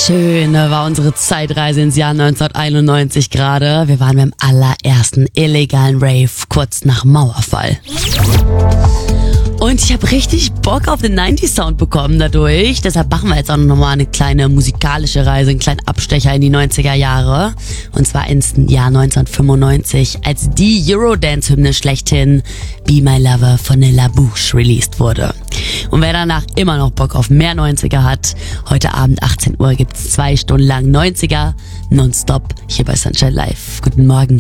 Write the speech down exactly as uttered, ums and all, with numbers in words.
Schön war unsere Zeitreise ins Jahr neunzehnhunderteinundneunzig gerade. Wir waren beim allerersten illegalen Rave kurz nach Mauerfall. Und ich habe richtig Bock auf den neunziger Sound bekommen dadurch. Deshalb machen wir jetzt auch nochmal eine kleine musikalische Reise, einen kleinen Abstecher in die neunziger Jahre. Und zwar ins Jahr neunzehnhundertfünfundneunzig, als die Eurodance-Hymne schlechthin Be My Lover von La Bouche released wurde. Und wer danach immer noch Bock auf mehr neunziger hat, heute Abend achtzehn Uhr gibt's zwei Stunden lang neunziger nonstop hier bei Sunshine Live. Guten Morgen.